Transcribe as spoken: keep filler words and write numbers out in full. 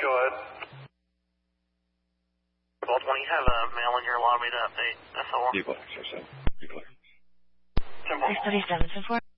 Go ahead. Vault, when you have a mail in your lobby to update, that's all. Be clear, sir, sir. Be clear. six thirty-seven, so four.